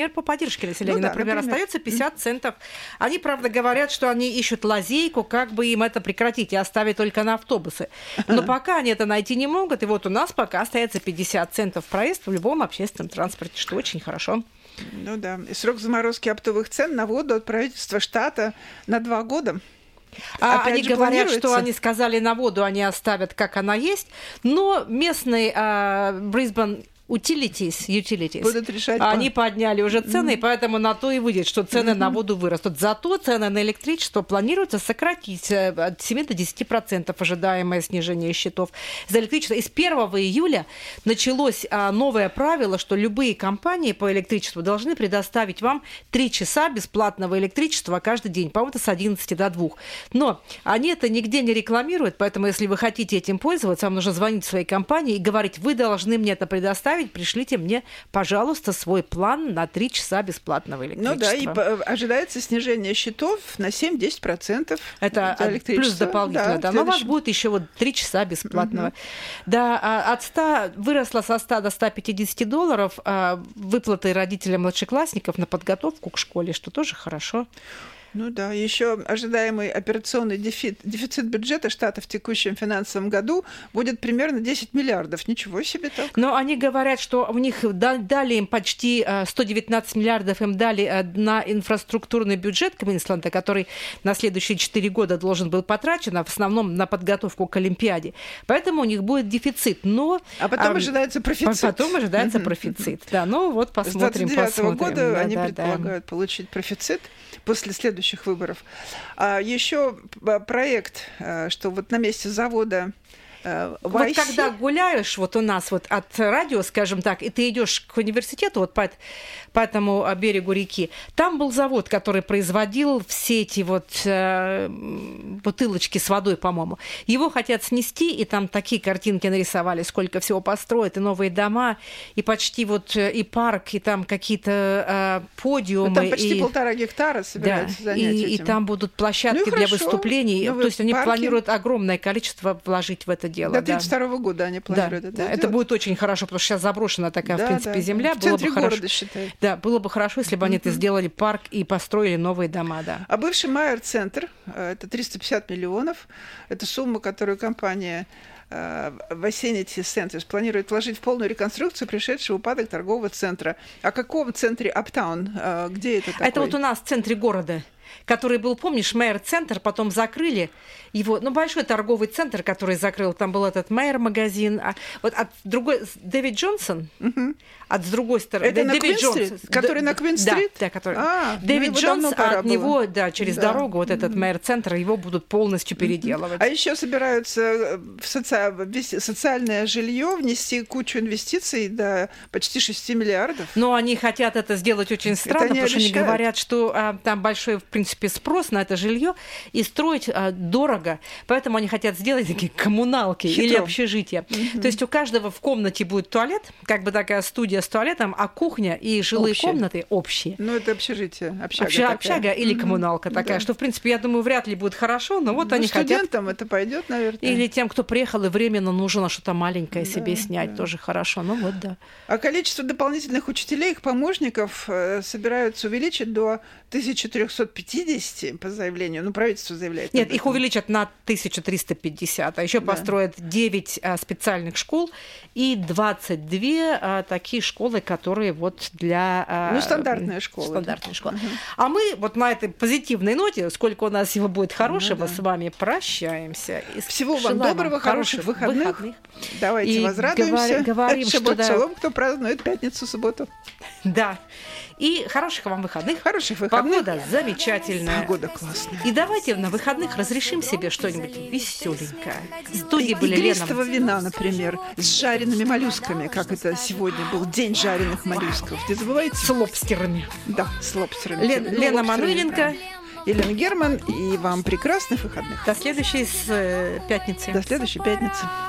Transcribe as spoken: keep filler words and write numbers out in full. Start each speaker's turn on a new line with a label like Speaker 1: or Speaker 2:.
Speaker 1: по поддержке населения,
Speaker 2: Ну да,
Speaker 1: например,
Speaker 2: например,
Speaker 1: остается пятьдесят центов. Они, правда, говорят, что они ищут лазейку, как бы им это прекратить и оставить только на автобусы. Но пока они это найти не могут, и вот у нас пока остается пятьдесят центов проезд в любом общественном транспорте, что очень хорошо.
Speaker 2: Ну да. И срок заморозки оптовых цен на воду от правительства штата на два года.
Speaker 1: А
Speaker 2: Опять
Speaker 1: они
Speaker 2: же,
Speaker 1: говорят,
Speaker 2: планируется?
Speaker 1: что они сказали, на воду они оставят, как она есть, но местный а, Brisbane Utilities, utilities
Speaker 2: Будут решать.
Speaker 1: они
Speaker 2: по...
Speaker 1: подняли уже цены, mm-hmm. и поэтому на то и выйдет, что цены mm-hmm. на воду вырастут. Зато цены на электричество планируется сократить от семи до десяти процентов ожидаемое снижение счетов за электричество. И с первого июля началось а, новое правило, что любые компании по электричеству должны предоставить вам три часа бесплатного электричества каждый день, по-моему, с одиннадцати до двух. Но они это нигде не рекламируют, поэтому если вы хотите этим пользоваться, вам нужно звонить своей компании и говорить, вы должны мне это предоставить, пришлите мне, пожалуйста, свой план на три часа бесплатного электричества.
Speaker 2: Ну да, и ожидается снижение счетов на семь-десять процентов.
Speaker 1: Это плюс дополнительно, да, да. Но у вас будет еще вот три часа бесплатного. Угу. Да, от ста выросло со ста до ста пятидесяти долларов выплаты родителям младшеклассников на подготовку к школе, что тоже хорошо.
Speaker 2: Ну да, еще ожидаемый операционный дефицит, дефицит бюджета штата в текущем финансовом году будет примерно десять миллиардов. Ничего себе так.
Speaker 1: Но они говорят, что у них дали им почти сто девятнадцать миллиардов, им дали на инфраструктурный бюджет Квинсленда, который на следующие четыре года должен был потрачен, а в основном на подготовку к Олимпиаде. Поэтому у них будет дефицит. Но,
Speaker 2: а потом
Speaker 1: а,
Speaker 2: ожидается профицит.
Speaker 1: Потом ожидается профицит. Да, ну вот посмотрим.
Speaker 2: С двадцать девятого года
Speaker 1: да,
Speaker 2: они
Speaker 1: да,
Speaker 2: предполагают
Speaker 1: да.
Speaker 2: получить профицит после следующих выборов. А еще проект, что вот на месте завода
Speaker 1: Вот когда гуляешь вот у нас вот от радио, скажем так, и ты идешь к университету вот по, по этому берегу реки, там был завод, который производил все эти вот э, бутылочки с водой, по-моему. Его хотят снести, и там такие картинки нарисовали, сколько всего построят, и новые дома, и почти вот и парк, и там какие-то э, подиумы.
Speaker 2: Ну, там почти
Speaker 1: и...
Speaker 2: полтора гектара собираются
Speaker 1: да,
Speaker 2: занять
Speaker 1: и,
Speaker 2: этим.
Speaker 1: И там будут площадки
Speaker 2: ну,
Speaker 1: для
Speaker 2: хорошо.
Speaker 1: выступлений.
Speaker 2: Ну,
Speaker 1: то есть они
Speaker 2: парки...
Speaker 1: планируют огромное количество вложить в это дело.
Speaker 2: До тридцать второго да. года они планируют
Speaker 1: да,
Speaker 2: это
Speaker 1: да,
Speaker 2: делать.
Speaker 1: Это будет очень хорошо, потому что сейчас заброшена такая, да, в принципе, да, земля.
Speaker 2: В
Speaker 1: было
Speaker 2: центре
Speaker 1: бы
Speaker 2: города,
Speaker 1: хорошо,
Speaker 2: считай.
Speaker 1: Да, было бы хорошо, если бы они mm-hmm. это сделали парк и построили новые дома, да.
Speaker 2: А бывший Майер-центр, это триста пятьдесят миллионов, это сумма, которую компания Vicinity Centers планирует вложить в полную реконструкцию пришедшего в упадок торгового центра. О каком центре Uptown? Где это такое?
Speaker 1: Это вот у нас в центре города, который был, помнишь, Майер-центр, потом закрыли его, ну, большой торговый центр, который закрыл, там был этот Майер-магазин, а вот от другой, Дэвид Джонсон, uh-huh. от с другой стороны.
Speaker 2: Это
Speaker 1: Дэвид
Speaker 2: на Квин-стрит? Который на Квин-стрит?
Speaker 1: Да, да, который.
Speaker 2: А,
Speaker 1: Дэвид
Speaker 2: ну,
Speaker 1: Джонс, а от
Speaker 2: было.
Speaker 1: него, да, через
Speaker 2: да.
Speaker 1: дорогу, вот этот Майер-центр, его будут полностью переделывать.
Speaker 2: А еще собираются в, соци... в социальное жилье внести кучу инвестиций до почти шести миллиардов.
Speaker 1: Но они хотят это сделать очень странно, потому что они говорят, что а, там большой, в принципе, спрос на это жилье, и строить а, дорого, поэтому они хотят сделать такие коммуналки Хитро. Или общежития. Mm-hmm. То есть у каждого в комнате будет туалет, как бы такая студия с туалетом, а кухня и жилые общие. Комнаты общие.
Speaker 2: Ну, это общежитие, общага
Speaker 1: Обща,
Speaker 2: такая.
Speaker 1: Общага или коммуналка mm-hmm. такая, да. Что, в принципе, я думаю, вряд ли будет хорошо, но вот
Speaker 2: ну,
Speaker 1: они
Speaker 2: студентам
Speaker 1: хотят...
Speaker 2: студентам это пойдет, наверное.
Speaker 1: Или тем, кто приехал и временно нужно что-то маленькое
Speaker 2: да,
Speaker 1: себе снять,
Speaker 2: да.
Speaker 1: тоже хорошо. Ну вот, да.
Speaker 2: А количество дополнительных учителей, их помощников э, собираются увеличить до тысяча триста пятьдесят по заявлению. Ну, правительство заявляет.
Speaker 1: Нет, их увеличат на тысячу триста пятьдесят, а еще да. построят девять а, специальных школ и двадцать две а, такие школы, которые вот для... А,
Speaker 2: ну, стандартная школа.
Speaker 1: Стандартная школа. Угу. А мы вот на этой позитивной ноте, сколько у нас всего будет хорошего, ну, да. с вами прощаемся.
Speaker 2: Всего вам доброго, вам хороших, хороших выходных. выходных. Давайте и возрадуемся.
Speaker 1: Говорим, что да.
Speaker 2: Шалом, кто празднует пятницу, субботу.
Speaker 1: Да. И хороших вам выходных.
Speaker 2: Хороших выходных.
Speaker 1: Погода замечательная.
Speaker 2: Погода классная.
Speaker 1: И давайте на выходных разрешим себе что-нибудь веселенькое. В студии были
Speaker 2: игристого вина, например, с жареными моллюсками, как это сегодня был день жареных моллюсков. Не забывайте.
Speaker 1: С лобстерами.
Speaker 2: Да, с лобстерами.
Speaker 1: Лен, ну, Лена Мануиленко.
Speaker 2: Елена Герман. И вам прекрасных выходных.
Speaker 1: До следующей с, э, пятницы.
Speaker 2: До следующей пятницы.